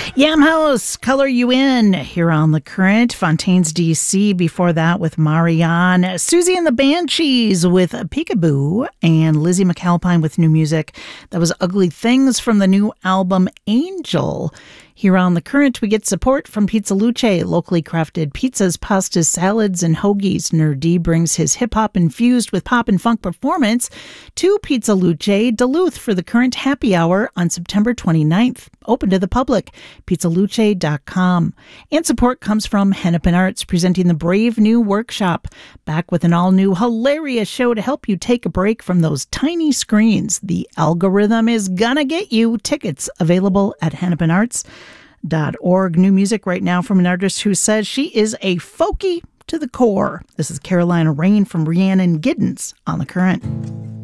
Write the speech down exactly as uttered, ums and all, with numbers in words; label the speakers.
Speaker 1: Yam House, Color You In, here on The Current. Fontaine's D C before that with Marianne. Susie and the Banshees with Peekaboo. And Lizzie McAlpine with new music. That was Ugly Things from the new album Angel. Here on The Current, we get support from Pizza Luce, locally crafted pizzas, pastas, salads, and hoagies. Nerd D brings his hip-hop infused with pop and funk performance to Pizza Luce, Duluth for the Current Happy Hour on September twenty-ninth. Open to the public, pizza luce dot com. And support comes from Hennepin Arts, presenting the Brave New Workshop. Back with an all-new hilarious show to help you take a break from those tiny screens. The algorithm is gonna get you. Tickets available at hennepin arts dot org. New music right now from an artist who says she is a folkie to the core. This is Carolina Rain from Rhiannon Giddens on The Current.